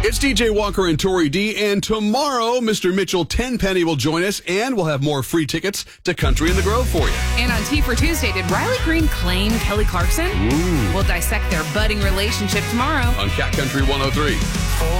It's DJ Walker and Tori D, and tomorrow, Mr. Mitchell Tenpenny will join us, and we'll have more free tickets to Country in the Grove for you. And on Tea for Tuesday, did Riley Green claim Kelly Clarkson? Ooh. We'll dissect their budding relationship tomorrow On Cat Country 103.